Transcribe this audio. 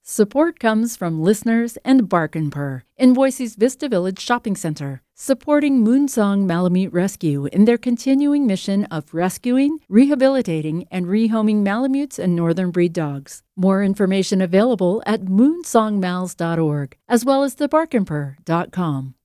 Support comes from listeners and Bark and Purr in Boise's Vista Village Shopping Center, supporting Moonsong Malamute Rescue in their continuing mission of rescuing, rehabilitating, and rehoming Malamutes and Northern Breed dogs. More information available at moonsongmals.org, as well as thebarkandpurr.com.